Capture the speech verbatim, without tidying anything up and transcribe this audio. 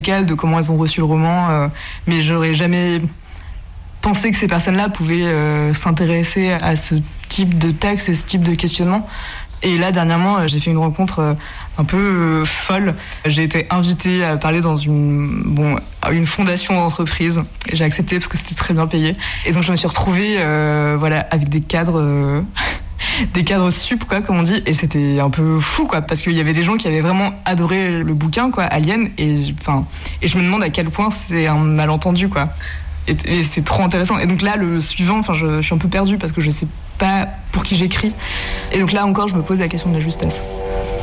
de comment elles ont reçu le roman, euh, mais j'aurais jamais pensé que ces personnes-là pouvaient euh, s'intéresser à ce type de texte et ce type de questionnement. Et là, dernièrement, j'ai fait une rencontre euh, un peu euh, folle. J'ai été invitée à parler dans une, bon, une fondation d'entreprise. J'ai accepté parce que c'était très bien payé. Et donc, je me suis retrouvée euh, voilà, avec des cadres... Euh, des cadres sup, quoi, comme on dit, et c'était un peu fou, quoi, parce qu'il y avait des gens qui avaient vraiment adoré le bouquin, quoi, Alien, et enfin, et je me demande à quel point c'est un malentendu, quoi, et, et c'est trop intéressant. Et donc là, le suivant, enfin, je, je suis un peu perdue parce que je sais pas pour qui j'écris, et donc là encore, je me pose la question de la justesse.